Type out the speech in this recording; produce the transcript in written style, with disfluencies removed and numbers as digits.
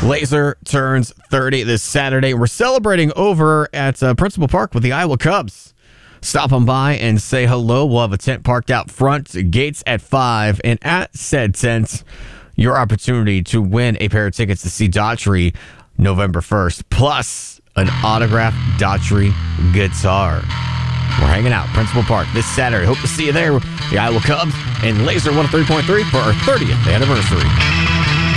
Laser turns 30 this Saturday. We're celebrating over at Principal Park with the Iowa Cubs. Stop on by and say hello. We'll have a tent parked out front, gates at 5, and at said tent, your opportunity to win a pair of tickets to see Daughtry November 1st, plus an autographed Daughtry guitar. We're hanging out Principal Park this Saturday. Hope to see you there. The Iowa Cubs and Laser 103.3 for our 30th anniversary.